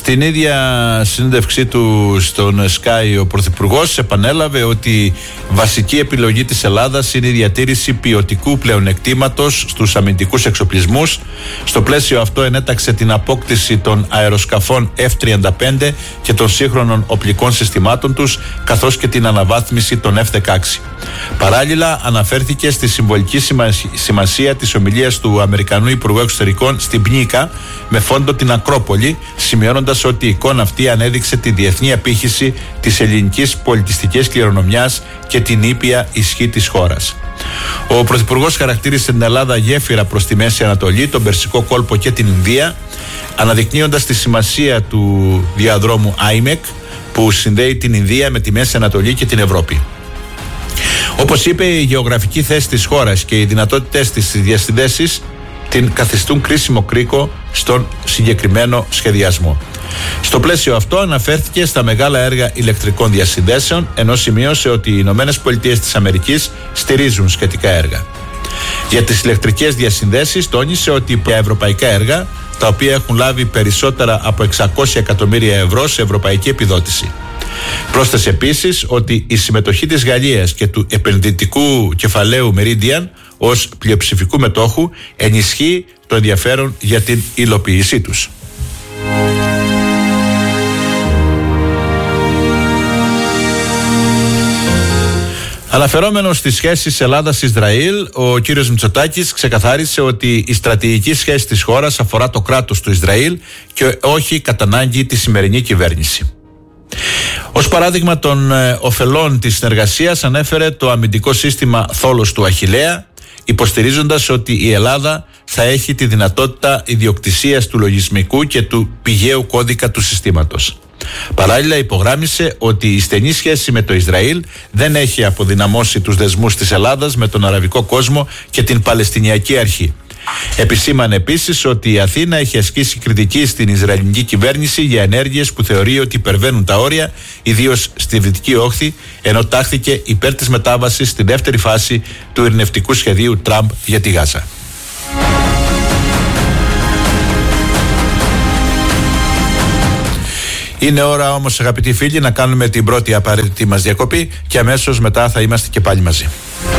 Στην ίδια συνέντευξή του στον Sky, ο Πρωθυπουργός επανέλαβε ότι βασική επιλογή της Ελλάδας είναι η διατήρηση ποιοτικού πλεονεκτήματος στους αμυντικούς εξοπλισμούς. Στο πλαίσιο αυτό ενέταξε την απόκτηση των αεροσκαφών F-35 και των σύγχρονων οπλικών συστημάτων τους, καθώς και την αναβάθμιση των F-16. Παράλληλα, αναφέρθηκε στη συμβολική σημασία της ομιλίας του Αμερικανού Υπουργού Εξωτερικών στην Πνίκα με φόντο την Ακρόπολη, σημειώνοντας ότι η εικόνα αυτή ανέδειξε τη διεθνή απήχηση της ελληνικής πολιτιστικής κληρονομιάς και την ήπια ισχύ της χώρας. Ο Πρωθυπουργός χαρακτήρισε την Ελλάδα γέφυρα προς τη Μέση Ανατολή, τον Περσικό κόλπο και την Ινδία, αναδεικνύοντας τη σημασία του διαδρόμου IMEC που συνδέει την Ινδία με τη Μέση Ανατολή και την Ευρώπη. Όπως είπε, η γεωγραφική θέση της χώρας και οι δυνατότητες της διασυνδέσεις την καθιστούν κρίσιμο κρίκο στον συγκεκριμένο σχεδιασμό. Στο πλαίσιο αυτό αναφέρθηκε στα μεγάλα έργα ηλεκτρικών διασυνδέσεων, ενώ σημείωσε ότι οι ΗΠΑ στηρίζουν σχετικά έργα. Για τις ηλεκτρικές διασυνδέσεις τόνισε ότι τα ευρωπαϊκά έργα, τα οποία έχουν λάβει περισσότερα από 600 εκατομμύρια ευρώ σε ευρωπαϊκή επιδότηση. Πρόσθεσε επίσης ότι η συμμετοχή της Γαλλίας και του επενδυτικού κεφαλαίου Meridian ως πλειοψηφικού μετόχου ενισχύει το ενδιαφέρον για την υλοποίησή τους. Αναφερόμενος στις σχέσεις Ελλάδας-Ισραήλ, ο κύριος Μητσοτάκης ξεκαθάρισε ότι η στρατηγική σχέση της χώρας αφορά το κράτος του Ισραήλ και όχι κατά ανάγκη τη σημερινή κυβέρνηση. Ως παράδειγμα των ωφελών της συνεργασίας ανέφερε το αμυντικό σύστημα Θόλος του Αχιλλέα, υποστηρίζοντας ότι η Ελλάδα θα έχει τη δυνατότητα ιδιοκτησίας του λογισμικού και του πηγαίου κώδικα του συστήματος. Παράλληλα, υπογράμμισε ότι η στενή σχέση με το Ισραήλ δεν έχει αποδυναμώσει τους δεσμούς της Ελλάδας με τον αραβικό κόσμο και την Παλαιστινιακή Αρχή. Επισήμανε επίσης ότι η Αθήνα έχει ασκήσει κριτική στην Ισραηλινή κυβέρνηση για ενέργειες που θεωρεί ότι υπερβαίνουν τα όρια, ιδίως στη Δυτική Όχθη, ενώ τάχθηκε υπέρ της μετάβασης στη δεύτερη φάση του ειρηνευτικού σχεδίου Τραμπ για τη Γάζα. Είναι ώρα όμως, αγαπητοί φίλοι, να κάνουμε την πρώτη απαραίτητη μας διακοπή και αμέσως μετά θα είμαστε και πάλι μαζί.